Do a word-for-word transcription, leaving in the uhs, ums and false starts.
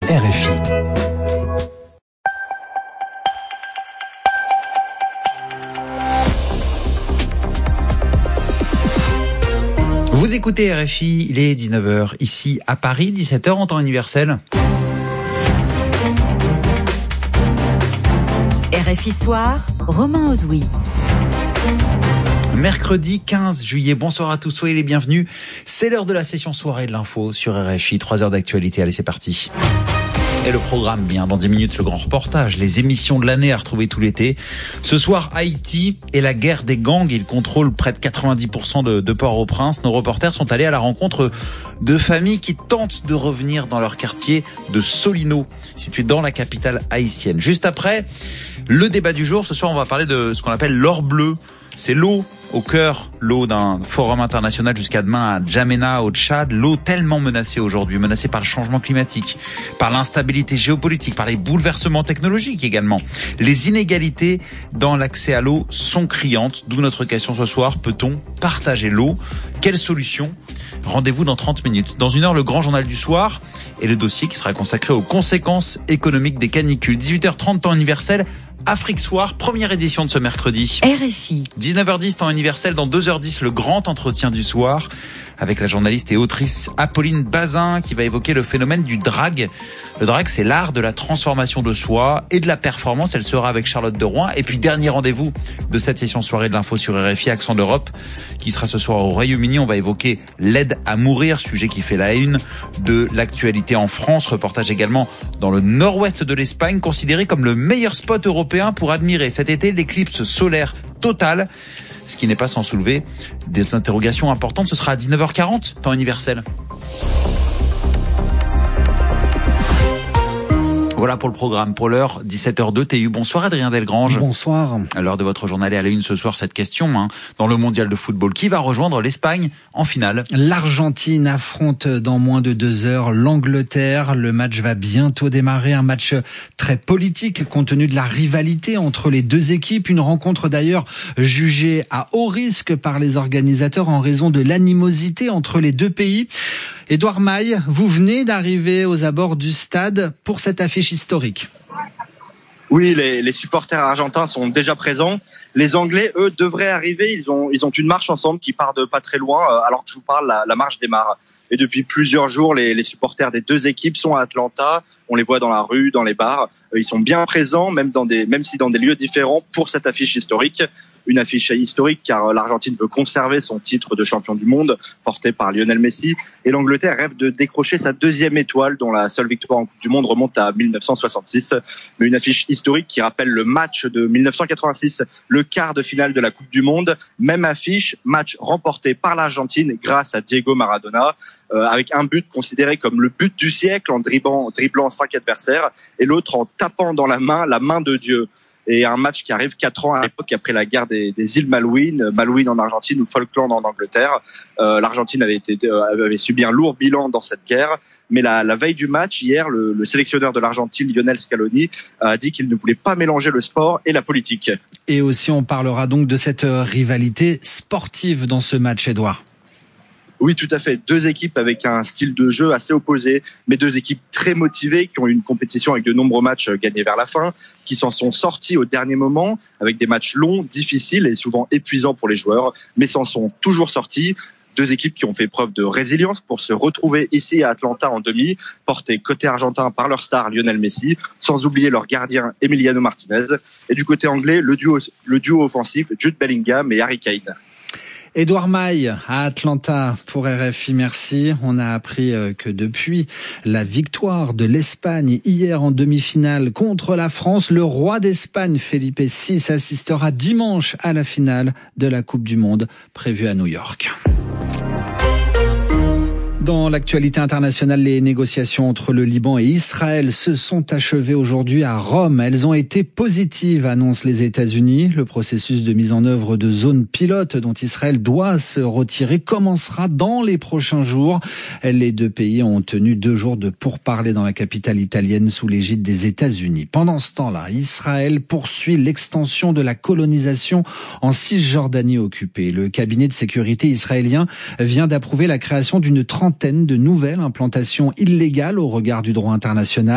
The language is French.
R F I. Vous écoutez R F I, il est dix-neuf heures ici à Paris, dix-sept heures en temps universel. R F I Soir, Romain Ozoui. Mercredi quinze juillet, bonsoir à tous, soyez les bienvenus. C'est l'heure de la session soirée de l'info sur R F I, trois heures d'actualité, allez c'est parti. Et le programme, bien, dans dix minutes, le grand reportage, les émissions de l'année à retrouver tout l'été. Ce soir, Haïti et la guerre des gangs. Ils contrôlent près de quatre-vingt-dix pour cent de, de Port-au-Prince. Nos reporters sont allés à la rencontre de familles qui tentent de revenir dans leur quartier de Solino, situé dans la capitale haïtienne. Juste après, le débat du jour. Ce soir, on va parler de ce qu'on appelle l'or bleu. C'est l'eau au cœur, l'eau d'un forum international jusqu'à demain à N'Djamena, au Tchad. L'eau tellement menacée aujourd'hui, menacée par le changement climatique, par l'instabilité géopolitique, par les bouleversements technologiques également. Les inégalités dans l'accès à l'eau sont criantes, d'où notre question ce soir. Peut-on partager l'eau ? Quelle solution ? Rendez-vous dans trente minutes. Dans une heure, le grand journal du soir et le dossier qui sera consacré aux conséquences économiques des canicules. dix-huit heures trente, temps universel. Afrique Soir, première édition de ce mercredi. R F I. dix-neuf heures dix, temps universel. Dans deux heures dix, le grand entretien du soir avec la journaliste et autrice Apolline Bazin qui va évoquer le phénomène du drag. Le drag, c'est l'art de la transformation de soi et de la performance. Elle sera avec Charlotte de Rouen. Et puis, dernier rendez-vous de cette session soirée de l'info sur R F I, Accent d'Europe, qui sera ce soir au Royaume-Uni. On va évoquer l'aide à mourir, sujet qui fait la une de l'actualité en France. Reportage également dans le nord-ouest de l'Espagne, considéré comme le meilleur spot européen pour admirer cet été l'éclipse solaire totale. Ce qui n'est pas sans soulever des interrogations importantes. Ce sera à dix-neuf heures quarante, temps universel. Voilà pour le programme. Pour l'heure, dix-sept heures deux, T U. Bonsoir Adrien Delgrange. Bonsoir. À l'heure de votre journal et à la une ce soir, cette question, hein, dans le mondial de football, qui va rejoindre l'Espagne en finale ? L'Argentine affronte dans moins de deux heures l'Angleterre. Le match va bientôt démarrer. Un match très politique compte tenu de la rivalité entre les deux équipes. Une rencontre d'ailleurs jugée à haut risque par les organisateurs en raison de l'animosité entre les deux pays. Édouard Maille, vous venez d'arriver aux abords du stade pour cette affiche historique. Oui, les, les supporters argentins sont déjà présents. Les Anglais, eux, devraient arriver. Ils ont, ils ont une marche ensemble qui part de pas très loin, alors que je vous parle, la, la marche démarre. Et depuis plusieurs jours, les, les supporters des deux équipes sont à Atlanta. On les voit dans la rue, dans les bars. Ils sont bien présents, même dans des, même si dans des lieux différents, pour cette affiche historique. Une affiche historique car l'Argentine veut conserver son titre de champion du monde, porté par Lionel Messi. Et l'Angleterre rêve de décrocher sa deuxième étoile, dont la seule victoire en Coupe du Monde remonte à mille neuf cent soixante-six. Mais une affiche historique qui rappelle le match de mille neuf cent quatre-vingt-six, le quart de finale de la Coupe du Monde. Même affiche, match remporté par l'Argentine grâce à Diego Maradona, euh, avec un but considéré comme le but du siècle en dribblant, dribblant cinq adversaires et l'autre en tapant dans la main la main de Dieu. Et un match qui arrive quatre ans à l'époque après la guerre des, des îles Malouines, Malouines en Argentine ou Falkland en Angleterre. Euh, L'Argentine avait, été, avait subi un lourd bilan dans cette guerre, mais la, la veille du match, hier, le, le sélectionneur de l'Argentine, Lionel Scaloni, a dit qu'il ne voulait pas mélanger le sport et la politique. Et aussi, on parlera donc de cette rivalité sportive dans ce match, Édouard. Oui, tout à fait. Deux équipes avec un style de jeu assez opposé, mais deux équipes très motivées qui ont eu une compétition avec de nombreux matchs gagnés vers la fin, qui s'en sont sortis au dernier moment avec des matchs longs, difficiles et souvent épuisants pour les joueurs, mais s'en sont toujours sortis. Deux équipes qui ont fait preuve de résilience pour se retrouver ici à Atlanta en demi, portés côté argentin par leur star Lionel Messi, sans oublier leur gardien Emiliano Martinez. Et du côté anglais, le duo, le duo offensif Jude Bellingham et Harry Kane. Édouard Maille à Atlanta pour R F I, merci. On a appris que depuis la victoire de l'Espagne hier en demi-finale contre la France, le roi d'Espagne, Felipe six, assistera dimanche à la finale de la Coupe du Monde prévue à New York. Dans l'actualité internationale, les négociations entre le Liban et Israël se sont achevées aujourd'hui à Rome. Elles ont été positives, annoncent les États-Unis. Le processus de mise en œuvre de zones pilotes dont Israël doit se retirer commencera dans les prochains jours. Les deux pays ont tenu deux jours de pourparlers dans la capitale italienne sous l'égide des États-Unis. Pendant ce temps-là, Israël poursuit l'extension de la colonisation en Cisjordanie occupée. Le cabinet de sécurité israélien vient d'approuver la création d'une trentaine de nouvelles implantations illégales au regard du droit international.